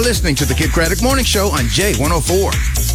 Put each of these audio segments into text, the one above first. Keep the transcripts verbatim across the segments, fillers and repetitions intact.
listening to the Kid Craddock Morning Show on J one oh four.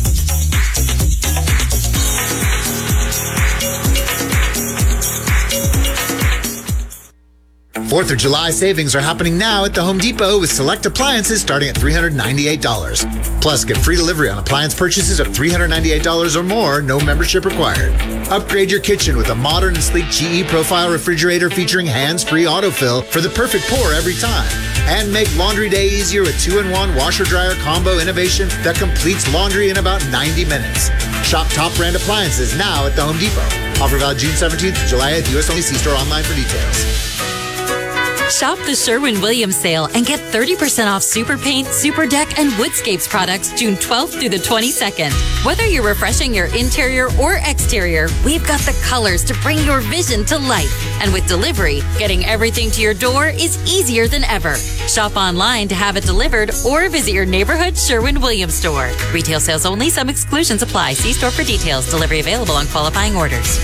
Fourth of July savings are happening now at the Home Depot with select appliances starting at three hundred ninety-eight dollars. Plus, get free delivery on appliance purchases of three hundred ninety-eight dollars or more, no membership required. Upgrade your kitchen with a modern and sleek G E Profile refrigerator featuring hands-free autofill for the perfect pour every time. And make laundry day easier with two in one washer-dryer combo innovation that completes laundry in about ninety minutes. Shop top brand appliances now at the Home Depot. Offer valid June seventeenth to July eighth. U S only. See store online for details. Shop the Sherwin-Williams sale and get thirty percent off Super Paint, Super Deck, and Woodscapes products June twelfth through the twenty-second. Whether you're refreshing your interior or exterior, we've got the colors to bring your vision to life. And with delivery, getting everything to your door is easier than ever. Shop online to have it delivered or visit your neighborhood Sherwin-Williams store. Retail sales only. Some exclusions apply. See store for details. Delivery available on qualifying orders.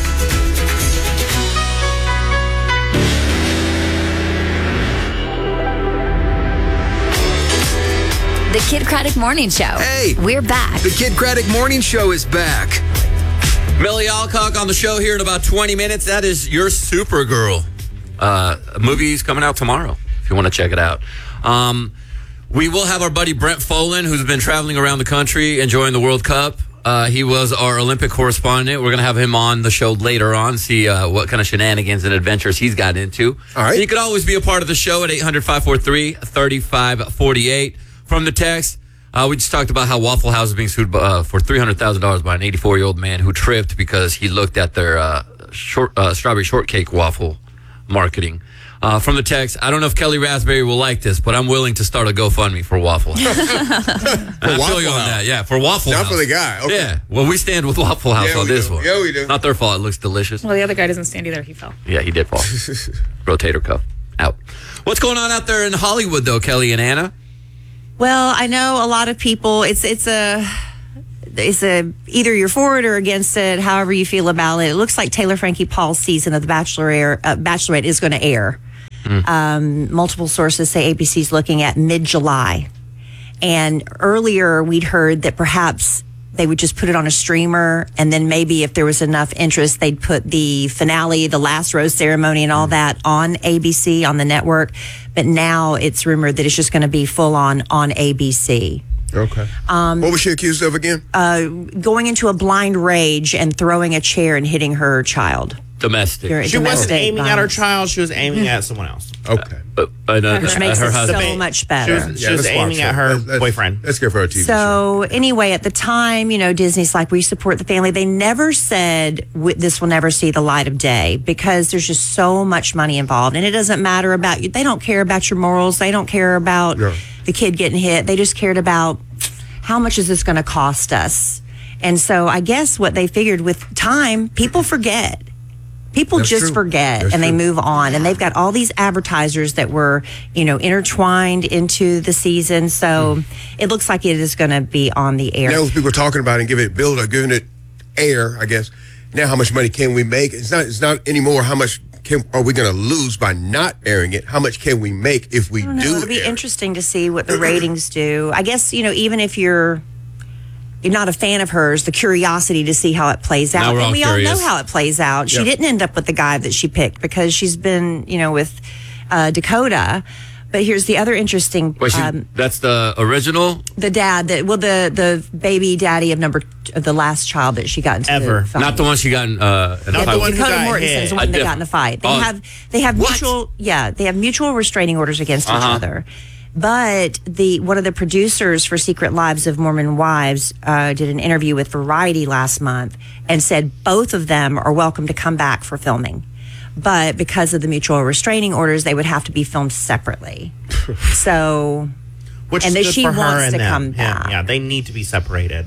The Kid Craddock Morning Show. Hey! We're back. The Kid Craddock Morning Show is back. Millie Alcock on the show here in about twenty minutes. That is your Supergirl. Uh, movie's coming out tomorrow, if you want to check it out. Um, we will have our buddy Brent Folan, who's been traveling around the country enjoying the World Cup. Uh, he was our Olympic correspondent. We're going to have him on the show later on, see uh, what kind of shenanigans and adventures he's got into. All right. And you could always be a part of the show at eight hundred, five four three, three five four eight. From the text, uh, we just talked about how Waffle House is being sued uh, for three hundred thousand dollars by an eighty-four-year-old man who tripped because he looked at their uh, short, uh, strawberry shortcake waffle marketing. Uh, from the text, I don't know if Kelly Raspberry will like this, but I'm willing to start a GoFundMe for Waffle House. for I Waffle feel you on House. that. Yeah, for Waffle Not House. for the guy. Okay. Yeah, well, we stand with Waffle House Yeah, on we this do. one. Yeah, we do. Not their fault. It looks delicious. Well, the other guy doesn't stand either. He fell. Yeah, he did fall. Rotator cuff out. What's going on out there in Hollywood, though, Kelly and Anna? Well, I know a lot of people. It's it's a it's a either you're for it or against it. However you feel about it. It looks like Taylor Frankie Paul's season of The Bachelor uh, Bachelorette is going to air. Mm. Um, multiple sources say A B C's looking at mid-July, and earlier we'd heard that perhaps they would just put it on a streamer, and then maybe if there was enough interest, they'd put the finale, the last rose ceremony and all that on A B C, on the network. But now it's rumored that it's just going to be full on on A B C. Okay. Um, what was she accused of again? Uh, going into a blind rage and throwing a chair and hitting her child. Domestic. Your- She domestic wasn't aiming at her violence. child. She was aiming at someone else. Okay. Uh, uh, uh, Which uh, makes her it husband. so much She better. was, she Yeah, was let's watch aiming it. at her Let's- let's- boyfriend. Let's go for a T V show. So anyway, at the time, you know, Disney's like, we support the family. They never said w- this will never see the light of day because there's just so much money involved. And it doesn't matter about you. They don't care about your morals. They don't care about Yeah. the kid getting hit. They just cared about how much is this going to cost us? And so I guess what they figured with time, people forget. People That's just true. forget That's and they true. move on. And they've got all these advertisers that were, you know, intertwined into the season. So Mm. it looks like it is going to be on the air. Now people are talking about it and giving it build or giving it air, I guess. Now how much money can we make? It's not it's not anymore how much can, are we going to lose by not airing it? How much can we make if we I don't know. do It'll be air it? interesting to see what the ratings do. I guess, you know, even if you're you're not a fan of hers, the curiosity to see how it plays Now out. we're all And we curious. all know how it plays out. She Yeah. didn't end up with the guy that she picked because she's been, you know, with uh, Dakota. But here's the other interesting Wait, she, um, that's the original? the dad that well the the baby daddy of number of the last child that she got into Ever. the fight. Not the one she got in uh, in a Not fight the with. one who Dakota got Mortensen hit. is the one A that diff- got in the fight. They Oh. have they have What? mutual yeah they have mutual restraining orders against each Uh-huh. other. But the one of the producers for Secret Lives of Mormon Wives uh, did an interview with Variety last month and said both of them are welcome to come back for filming. But because of the mutual restraining orders, they would have to be filmed separately. So, Which and is that good she for her wants and to them. come Yeah, back. yeah, they need to be separated.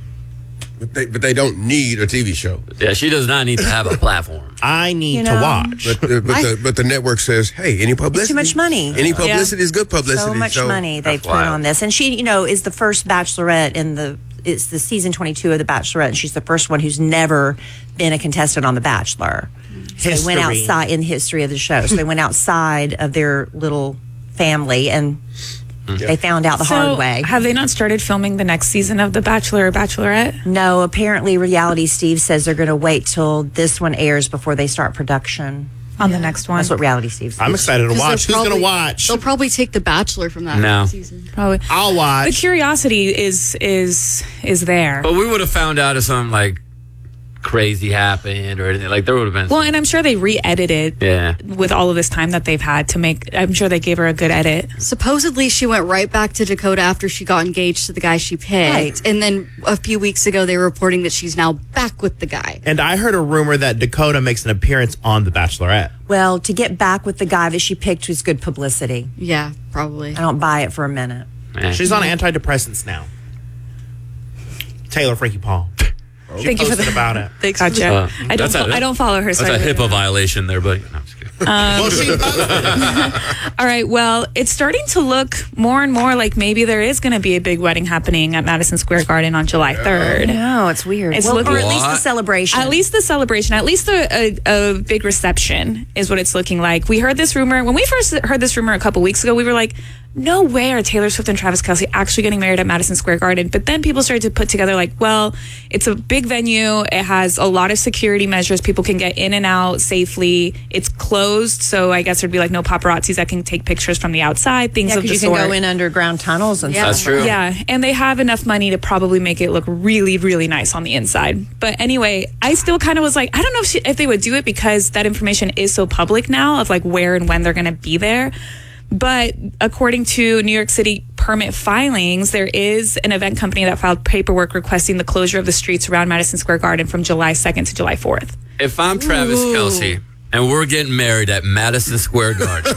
But they, but they don't need a T V show. Yeah, she does not need to have a platform. I need You to know, watch. But, uh, but, I- the, but the network says, hey, any publicity? It's too much money. Any publicity is good publicity. So much money they've That's put wild. on this. And she, you know, is the first Bachelorette in the, it's the season twenty-two of The Bachelorette. And she's the first one who's never been a contestant on The Bachelor. So they went History. outside in the history of the show. So they went outside of their little family and They found out the So, hard way. have they not started filming the next season of The Bachelor or Bachelorette? No, apparently Reality Steve says they're going to wait till this one airs before they start production. On the next one? That's what Reality Steve says. I'm excited to 'Cause watch. they'll Who's going to probably- watch? They'll probably take The Bachelor from that No. season. Probably. I'll watch. The curiosity is is is there. But we would have found out if something like crazy happened or anything. Like there would have been. Well, some- and I'm sure they re-edited yeah. with all of this time that they've had to make. I'm sure they gave her a good edit. Supposedly, she went right back to Dakota after she got engaged to the guy she picked. Right. And then a few weeks ago, they were reporting that she's now back with the guy. And I heard a rumor that Dakota makes an appearance on The Bachelorette. Well, to get back with the guy that she picked was good publicity. Yeah, probably. I don't buy it for a minute. Eh. She's on antidepressants now. Taylor Frankie Paul. She Thank you for posted the- about it. Gotcha. Uh, I don't. that's a- fo- I don't follow her. That's so I a really HIPAA don't know. violation there, buddy. No, I'm just kidding. well, she All right. Well, it's starting to look more and more like maybe there is going to be a big wedding happening at Madison Square Garden on July third. No, it's weird. It's well, looking- or at least the What? celebration. At least the celebration, at least a, a, a big reception is what it's looking like. We heard this rumor when we first heard this rumor a couple weeks ago. We were like, no way are Taylor Swift and Travis Kelce actually getting married at Madison Square Garden. But then people started to put together like, well, it's a big venue. It has a lot of security measures. People can get in and out safely. It's closed, so I guess there'd be like no paparazzis that can take pictures from the outside, things yeah, of the because you can sort. go in underground tunnels and Yeah. stuff. That's true. Yeah, and they have enough money to probably make it look really, really nice on the inside. But anyway, I still kind of was like, I don't know if, she, if they would do it because that information is so public now of like where and when they're going to be there. But according to New York City permit filings, there is an event company that filed paperwork requesting the closure of the streets around Madison Square Garden from July second to July fourth. If I'm Travis Kelce and we're getting married at Madison Square Garden,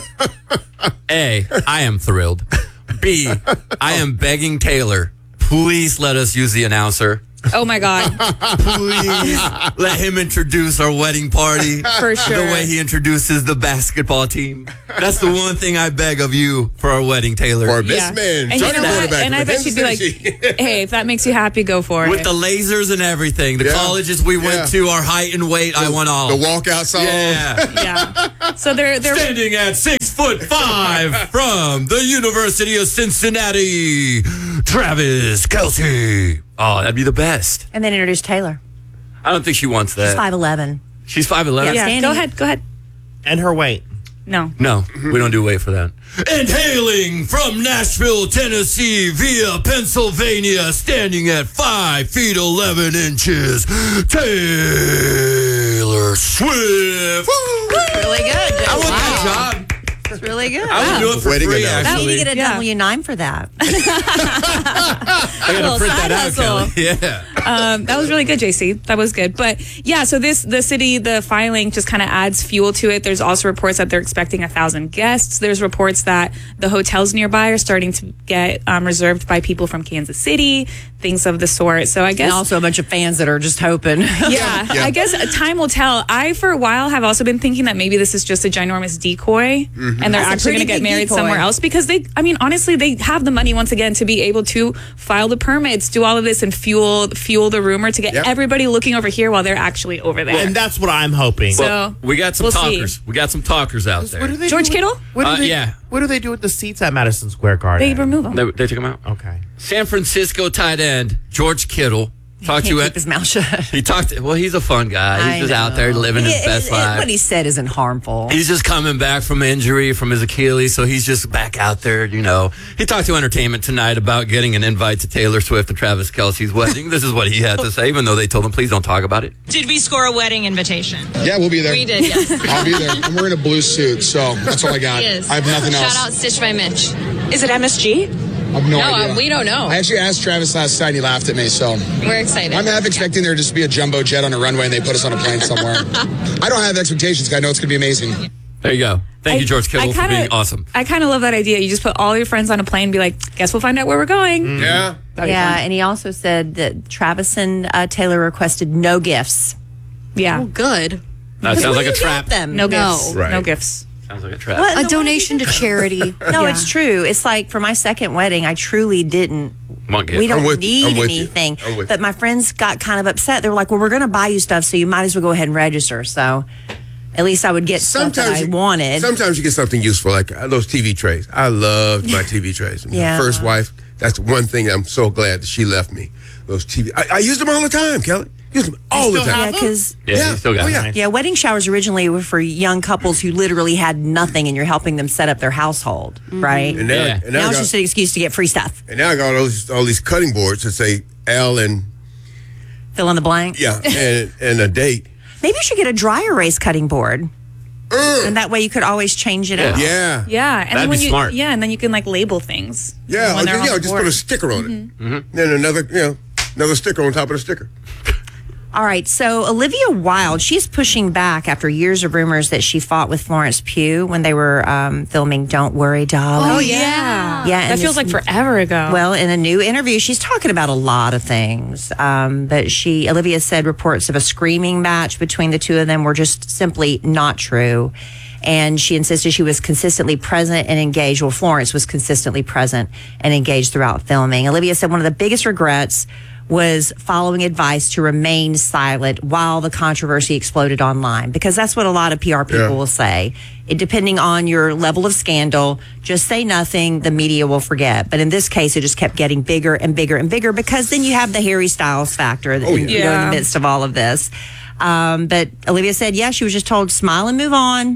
A, I am thrilled. B, I am begging Taylor, please let us use the announcer. Oh my God. Please let him introduce our wedding party. For sure. The way he introduces the basketball team. That's the one thing I beg of you for our wedding, Taylor. For Miss Yeah. Man, And you Johnny know what? quarterback. And I bet she'd be like, hey, if that makes you happy, go for With it. the lasers and everything. The Yeah. colleges we went Yeah. to, our height and weight, I want all. The walkout song. Yeah. Yeah. So they're they're Standing at six foot five from the University of Cincinnati, Travis Kelce. Oh, that'd be the best. And then introduce Taylor. I don't think she wants that. She's five eleven. She's five eleven. Yeah. yeah. Go ahead. Go ahead. And her weight. No. No, we don't do wait for that. And hailing from Nashville, Tennessee, via Pennsylvania, standing at five feet eleven inches, Taylor Swift. Really good. I want that job. That's really good. I would do it for Wedding free, announcement. Now you actually. need to get a Yeah. W nine for that. I gotta Little print side that out, hustle. Kelly. Yeah. Um, that was really good, J C. That was good. But yeah, so this the city, the filing just kind of adds fuel to it. There's also reports that they're expecting a thousand guests. There's reports that the hotels nearby are starting to get um, reserved by people from Kansas City, things of the sort. So I guess And also a bunch of fans that are just hoping. yeah, Yeah. I guess time will tell. I, for a while, have also been thinking that maybe this is just a ginormous decoy and they're That's a actually going to pretty get big married decoy. somewhere else because they, I mean, honestly, they have the money once again to be able to file the permits, do all of this and fuel fuel the rumor to get Yep. everybody looking over here while they're actually over there. And that's what I'm hoping. So- Well, we got some we'll see. talkers. We got some talkers out there. What do they George do Kittle? With, what do Uh, they, yeah. What do they do with the seats at Madison Square Garden? They remove them. They, they took him out. Okay. San Francisco tight end George Kittle talked Can't to keep it. his mouth shut. He talked. Well, he's a fun guy. He's I just out know. there living his It- best it- life. What he said isn't harmful. He's just coming back from injury from his Achilles, so he's just back out there, you know. He talked to Entertainment Tonight about getting an invite to Taylor Swift and Travis Kelce's wedding. This is what he had to say, even though they told him, please don't talk about it. Did we score a wedding invitation? Yeah, we'll be there. We did, yes. I'll be there. I'm wearing a blue suit, so that's all I got. He is. I have nothing Shout else. out Stitch by Mitch. Is it M S G? I have no, No, idea. uh, we don't know. I actually asked Travis last night and he laughed at me, so We're excited. I'm half expecting there just to be a jumbo jet on a runway and they put us on a plane somewhere. I don't have expectations, 'cause I know it's going to be amazing. There you go. Thank you, I- George Kittle, I for kinda- being awesome. I kind of love that idea. You just put all your friends on a plane and be like, guess we'll find out where we're going. Yeah. That'd be Yeah, fun. and he also said that Travis and uh, Taylor requested no gifts. Yeah. Oh, good. That sounds like a What do you trap. get them? No No. gifts. Right. No gifts. Sounds like a trap. What? A donation to charity. No, Yeah. it's true. It's like for my second wedding, I truly didn't. Won't get We it. don't I'm with- need I'm with you. anything. I'm with But my friends got kind of upset. They were like, "Well, we're going to buy you stuff, so you might as well go ahead and register." So At least I would get something I you, wanted. Sometimes you get something useful, like uh, those T V trays. I loved my T V trays. Yeah. My first wife, that's one thing I'm so glad that she left me. Those T V. I, I used them all the time, Kelly. Used them all the time. Yeah, because Yeah, Yeah. you still got Oh, it. yeah. yeah, wedding showers originally were for young couples who literally had nothing, and you're helping them set up their household, right? And now, Yeah. and now, Now I it's got, just an excuse to get free stuff. and now I got all these all these cutting boards that say L and Fill in the blank. yeah and and a date. Maybe you should get a dry erase cutting board, Uh, and that way you could always change it Yeah. out. yeah. Yeah, and That'd then when be you smart. yeah, and then you can like label things. Yeah, when or they're just, on yeah, the just board. put a sticker on Mm-hmm. it. Then another, you know, another sticker on top of the sticker. All right, so Olivia Wilde, she's pushing back after years of rumors that she fought with Florence Pugh when they were um, filming Don't Worry, Darling. Oh yeah, Yeah, That and feels this- like forever ago. Well, in a new interview, she's talking about a lot of things. Um, but she, Olivia said reports of a screaming match between the two of them were just simply not true. And she insisted she was consistently present and engaged. Well, Florence was consistently present and engaged throughout filming. Olivia said one of the biggest regrets was following advice to remain silent while the controversy exploded online, because that's what a lot of P R people Yeah. will say. It, depending on your level of scandal, just say nothing, the media will forget. But in this case, it just kept getting bigger and bigger and bigger, because then you have the Harry Styles factor that, Oh, you know, in yeah. the midst of all of this. Um, but Olivia said, yeah, she was just told, smile and move on.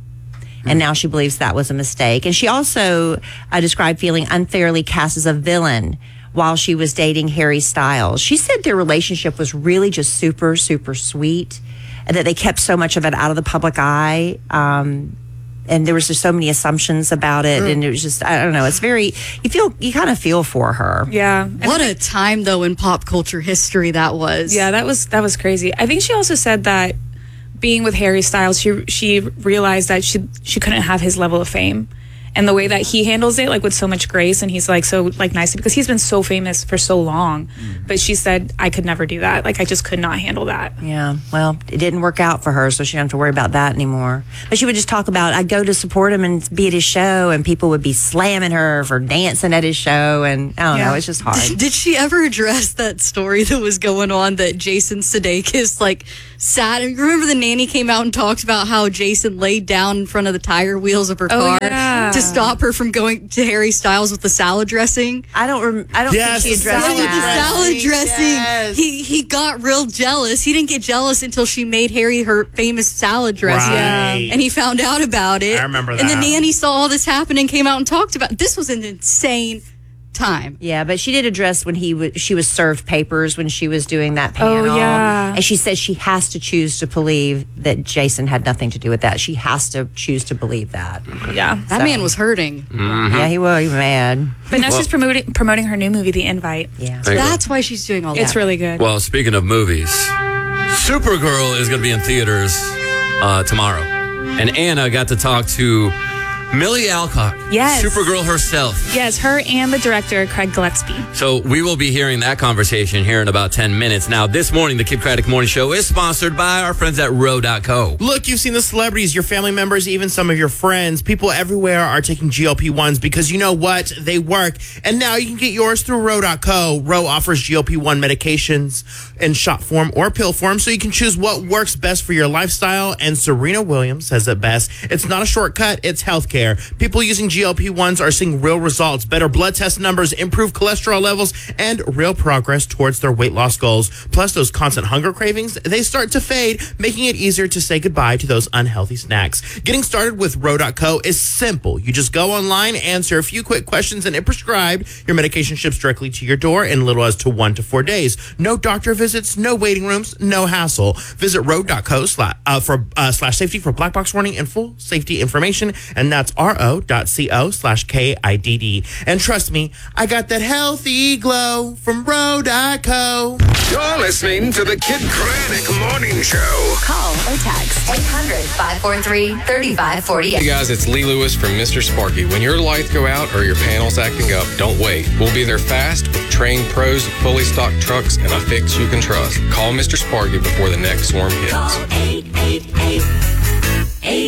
And now she believes that was a mistake. And she also uh, described feeling unfairly cast as a villain while she was dating Harry Styles. She said their relationship was really just super, super sweet, and that they kept so much of it out of the public eye. Um, and there was just so many assumptions about it. And it was just, I don't know, it's very, you feel, you kind of feel for her. yeah, What a time, though, in pop culture history that was. yeah, that was that was crazy. I think she also said that being with Harry Styles, she she realized that she she couldn't have his level of fame. And the way that he handles it, like with so much grace, and he's like so like nice, because he's been so famous for so long. But she said, I could never do that. Like I just could not handle that. Yeah, well, it didn't work out for her, so she didn't have to worry about that anymore. But she would just talk about, I'd go to support him and be at his show, and people would be slamming her for dancing at his show, and I don't Yeah. know, it's just hard. Did she ever address that story that was going on that Jason Sudeikis like sat? Remember the nanny came out and talked about how Jason laid down in front of the tire wheels of her Oh, car yeah. to stop her from going to Harry Styles with the salad dressing. I don't. Rem- I don't Yes, think she the addressed salad With the that. salad dressing, Yes. he he got real jealous. He didn't get jealous until she made Harry her famous salad dressing, Right. and he found out about it. I remember And the that. nanny saw all this happen and came out and talked about it. This was an insane time. Yeah, but she did address when he was. She was served papers when she was doing that panel. Oh, yeah. and she said she has to choose to believe that Jason had nothing to do with that. She has to choose to believe that. Yeah. That man was hurting. Yeah, he was he was mad. But now she's promoting promoting her new movie, The Invite. Yeah. There you go. That's why she's doing all that. It's really good. Well, speaking of movies, Supergirl is going to be in theaters uh, tomorrow. And Anna got to talk to Millie Alcock, Yes. Supergirl herself. Yes, her and the director, Craig Gillespie. So we will be hearing that conversation here in about ten minutes. Now, this morning, the Kid Craddock Morning Show is sponsored by our friends at Row dot co. Look, you've seen the celebrities, your family members, even some of your friends. People everywhere are taking G L P ones because you know what? They work. And now you can get yours through Row dot co. Row offers G L P one medications in shot form or pill form, so you can choose what works best for your lifestyle. And Serena Williams says it best. It's not a shortcut, it's healthcare. People using G L P ones are seeing real results, better blood test numbers, improved cholesterol levels, and real progress towards their weight loss goals. Plus, those constant hunger cravings, they start to fade, making it easier to say goodbye to those unhealthy snacks. Getting started with Row dot co is simple. You just go online, answer a few quick questions, and it prescribed. Your medication ships directly to your door in little as to one to four days. No doctor visits, no waiting rooms, no hassle. Visit Row dot co slash, uh, for, uh, slash safety for black box warning and full safety information, and that's ro dot co slash K I D D. And trust me, I got that healthy glow from Row dot co. You're listening to the Kid Craddock Morning Show. Call or text eight hundred, five four three, three five four eight. Hey guys, it's Lee Lewis from Mister Sparky. When your lights go out or your panel's acting up, don't wait. We'll be there fast with trained pros, fully stocked trucks, and a fix you can trust. Call Mister Sparky before the next storm hits. eight eight eight, eight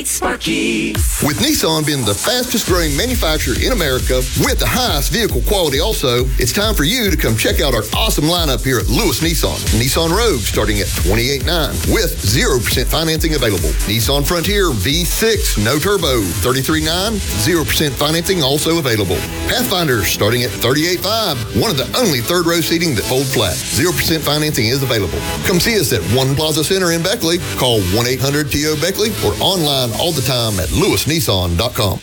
eight Sparky. With Nissan being the fastest growing manufacturer in America with the highest vehicle quality also, it's time for you to come check out our awesome lineup here at Lewis Nissan. Nissan Rogue starting at twenty-eight nine with zero percent financing available. Nissan Frontier V six, no turbo, thirty-three nine, zero percent financing also available. Pathfinder starting at thirty-eight five, one of the only third row seating that fold flat. zero percent financing is available. Come see us at One Plaza Center in Beckley. Call one eight hundred T O Beckley or online all the time at lewis nissan dot com.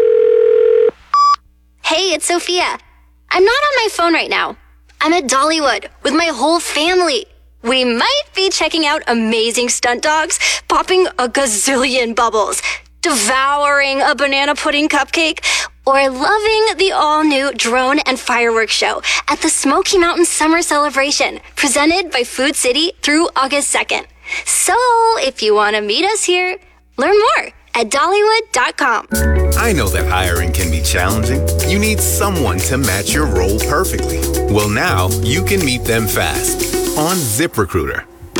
Hey, it's Sophia. I'm not on my phone right now. I'm at Dollywood with my whole family. We might be checking out amazing stunt dogs, popping a gazillion bubbles, devouring a banana pudding cupcake, or loving the all-new drone and fireworks show at the Smoky Mountain Summer Celebration, presented by Food City through August second. So, if you want to meet us here, learn more at dollywood dot com. I know that hiring can be challenging. You need someone to match your role perfectly. Well, now you can meet them fast on ZipRecruiter.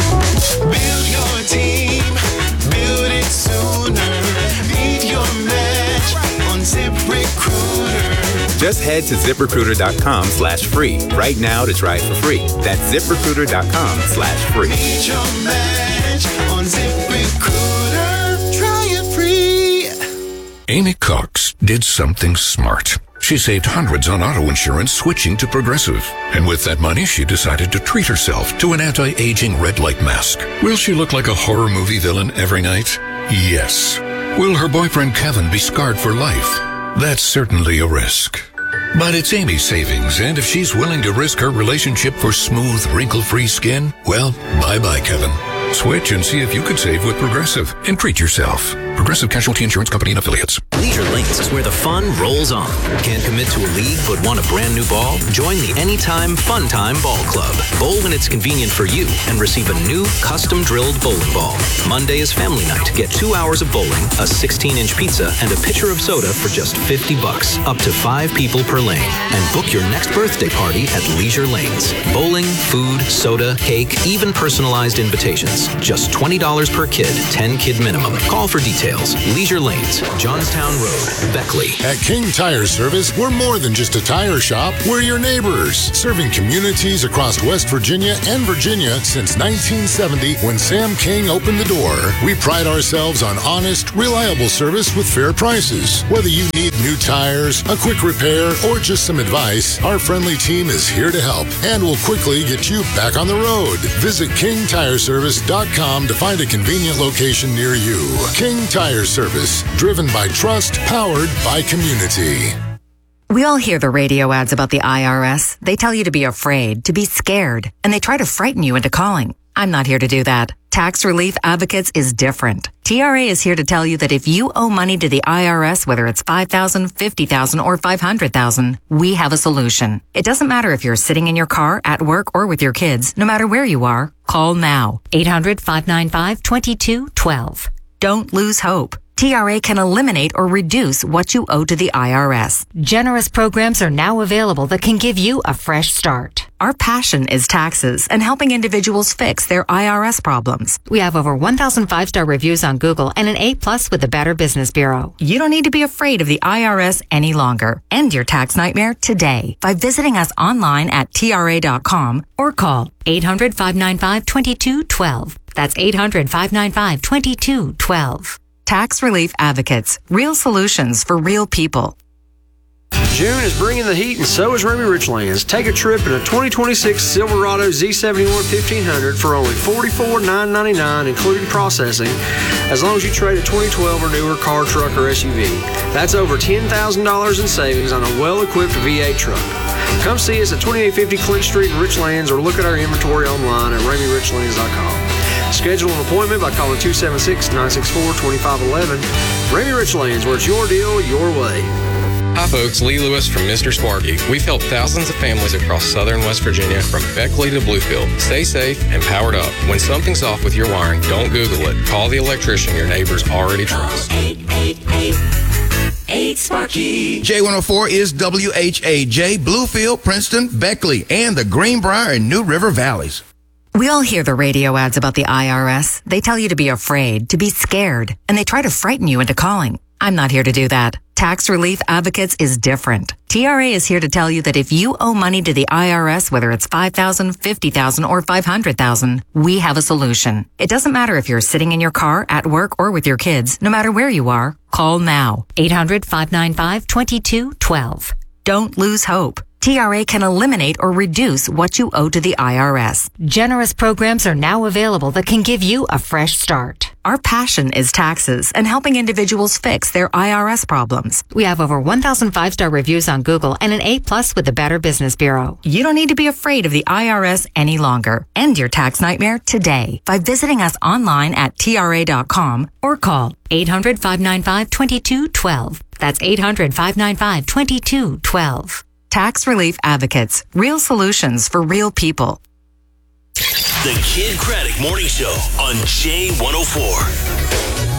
Build your team, build it sooner. Meet your match on ZipRecruiter. Just head to ZipRecruiter.com slash free right now to try it for free. That's ZipRecruiter.com slash free. Meet your match on ZipRecruiter. Try it free. Amy Cox did something smart. She saved hundreds on auto insurance switching to Progressive. And with that money, she decided to treat herself to an anti-aging red light mask. Will she look like a horror movie villain every night? Yes. Will her boyfriend Kevin be scarred for life? That's certainly a risk. But it's Amy's savings, and if she's willing to risk her relationship for smooth, wrinkle-free skin, well, bye-bye, Kevin. Switch and see if you could save with Progressive and treat yourself. Progressive Casualty Insurance Company and Affiliates. Leisure Lanes is where the fun rolls on. Can't commit to a league but want a brand new ball? Join the Anytime Fun Time Ball Club. Bowl when it's convenient for you and receive a new custom drilled bowling ball. Monday is family night. Get two hours of bowling, a sixteen inch pizza, and a pitcher of soda for just fifty bucks. Up to five people per lane. And book your next birthday party at Leisure Lanes. Bowling, food, soda, cake, even personalized invitations. Just twenty dollars per kid, ten kid minimum. Call for details. Leisure Lanes, Johnstown Road, Beckley. At King Tire Service, we're more than just a tire shop. We're your neighbors, serving communities across West Virginia and Virginia since nineteen seventy when Sam King opened the door. We pride ourselves on honest, reliable service with fair prices. Whether you need new tires, a quick repair, or just some advice, our friendly team is here to help and will quickly get you back on the road. Visit king tire service dot com to find a convenient location near you. King Tire Service, driven by trust, powered by community. We all hear the radio ads about the I R S. They tell you to be afraid, to be scared, and they try to frighten you into calling. I'm not here to do that. Tax Relief Advocates is different. T R A is here to tell you that if you owe money to the I R S, whether it's five thousand dollars, fifty thousand dollars, or five hundred thousand dollars, we have a solution. It doesn't matter if you're sitting in your car, at work, or with your kids. No matter where you are, call now. eight hundred, five nine five, two two one two. Don't lose hope. T R A can eliminate or reduce what you owe to the I R S. Generous programs are now available that can give you a fresh start. Our passion is taxes and helping individuals fix their I R S problems. We have over one thousand five-star reviews on Google and an A plus with the Better Business Bureau. You don't need to be afraid of the I R S any longer. End your tax nightmare today by visiting us online at T R A dot com or call eight hundred, five nine five, two two one two. That's eight hundred, five nine five, two two one two. Tax Relief Advocates. Real solutions for real people. June is bringing the heat, and so is Remy Richlands. Take a trip in a twenty twenty-six Silverado Z seventy-one fifteen hundred for only forty-four thousand nine hundred ninety-nine dollars, including processing, as long as you trade a twenty twelve or newer car, truck, or S U V. That's over ten thousand dollars in savings on a well-equipped V eight truck. Come see us at twenty-eight fifty Clint Street in Richlands, or look at our inventory online at Remy Richlands dot com. Schedule an appointment by calling two seven six, nine six four, two five one one. Remy Richlands, where it's your deal, your way. Hi folks, Lee Lewis from Mister Sparky. We've helped thousands of families across southern West Virginia from Beckley to Bluefield. Stay safe and powered up. When something's off with your wiring, don't Google it. Call the electrician your neighbors already trust. eight eight eight, eight Sparky. J one oh four is W H A J, Bluefield, Princeton, Beckley, and the Greenbrier and New River Valleys. We all hear the radio ads about the I R S. They tell you to be afraid, to be scared, and they try to frighten you into calling. I'm not here to do that. Tax Relief Advocates is different. T R A is here to tell you that if you owe money to the I R S, whether it's five thousand dollars, fifty thousand dollars, or five hundred thousand dollars, we have a solution. It doesn't matter if you're sitting in your car, at work, or with your kids. No matter where you are, call now. eight hundred, five nine five, two two one two. Don't lose hope. T R A can eliminate or reduce what you owe to the I R S. Generous programs are now available that can give you a fresh start. Our passion is taxes and helping individuals fix their I R S problems. We have over one thousand five-star reviews on Google and an A plus with the Better Business Bureau. You don't need to be afraid of the I R S any longer. End your tax nightmare today by visiting us online at T R A dot com or call eight hundred, five nine five, two two one two. That's eight hundred, five nine five, two two one two. Tax Relief Advocates. Real solutions for real people. The Kid Craddock Morning Show on J one oh four.